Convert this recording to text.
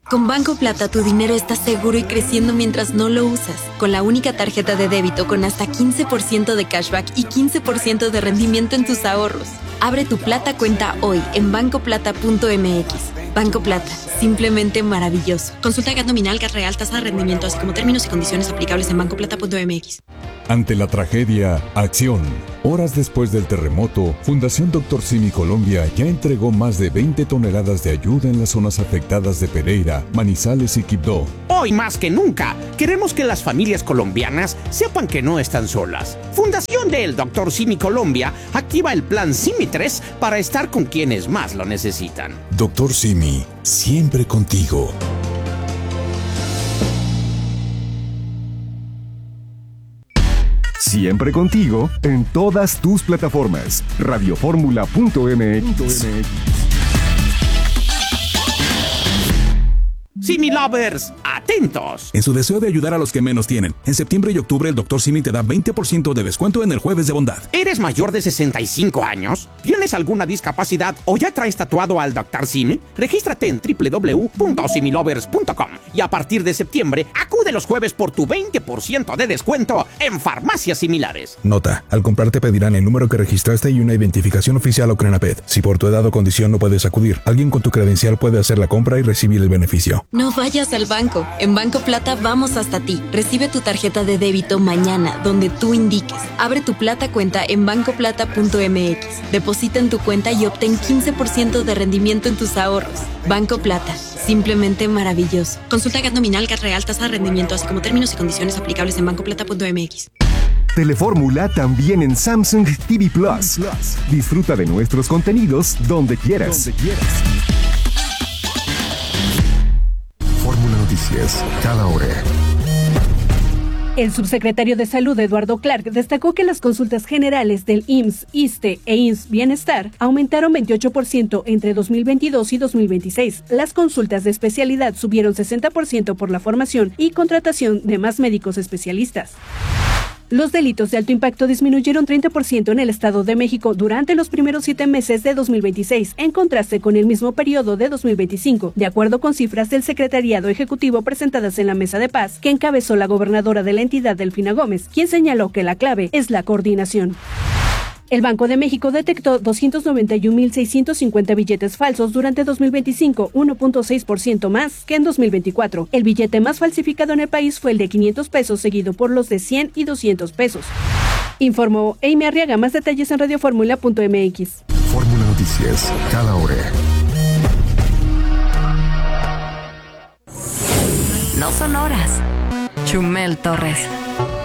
Con Banco Plata tu dinero está seguro y creciendo mientras no lo usas. Con la única tarjeta de débito con hasta 15% de cashback y 15% de rendimiento en tus ahorros. Abre tu Plata cuenta hoy en bancoplata.mx. Banco Plata, simplemente maravilloso. Consulta GAT nominal, GAT real, tasa de rendimiento, así como términos y condiciones aplicables en bancoplata.mx. Ante la tragedia, acción. Horas después del terremoto, Fundación Dr. Simi Colombia ya entregó más de 20 toneladas de ayuda en las zonas afectadas de Pereira, Manizales y Quibdó. Hoy más que nunca, queremos que las familias colombianas sepan que no están solas. Fundación del Dr. Simi Colombia activa el plan Simi 3 para estar con quienes más lo necesitan. Dr. Simi, siempre contigo. Siempre contigo en todas tus plataformas. Radioformula.mx. Simi Lovers, atentos. En su deseo de ayudar a los que menos tienen, en septiembre y octubre el Dr. Simi te da 20% de descuento en el Jueves de Bondad. ¿Eres mayor de 65 años? ¿Tienes alguna discapacidad o ya traes tatuado al Dr. Simi? Regístrate en www.similovers.com y a partir de septiembre acude los jueves por tu 20% de descuento en farmacias similares. Nota, al comprar te pedirán el número que registraste y una identificación oficial o Crenaped. Si por tu edad o condición no puedes acudir, alguien con tu credencial puede hacer la compra y recibir el beneficio. No vayas al banco. En Banco Plata vamos hasta ti. Recibe tu tarjeta de débito mañana, donde tú indiques. Abre tu Plata cuenta en bancoplata.mx. Deposita en tu cuenta y obtén 15% de rendimiento en tus ahorros. Banco Plata. Simplemente maravilloso. Consulta GAT nominal, GAT real, tasa de rendimiento, así como términos y condiciones aplicables en bancoplata.mx. Telefórmula también en Samsung TV Plus. Disfruta de nuestros contenidos donde quieras. Fórmula Noticias, cada hora. El subsecretario de Salud, Eduardo Clark, destacó que las consultas generales del IMSS, ISSSTE e IMSS Bienestar aumentaron 28% entre 2022 y 2026. Las consultas de especialidad subieron 60% por la formación y contratación de más médicos especialistas. Los delitos de alto impacto disminuyeron 30% en el Estado de México durante los primeros 7 meses de 2026, en contraste con el mismo periodo de 2025, de acuerdo con cifras del Secretariado Ejecutivo presentadas en la Mesa de Paz, que encabezó la gobernadora de la entidad, Delfina Gómez, quien señaló que la clave es la coordinación. El Banco de México detectó 291.650 billetes falsos durante 2025, 1.6% más que en 2024. El billete más falsificado en el país fue el de 500 pesos, seguido por los de 100 y 200 pesos. Informó Amy Arriaga. Más detalles en radioformula.mx. Fórmula Noticias, cada hora. No son horas. Chumel Torres.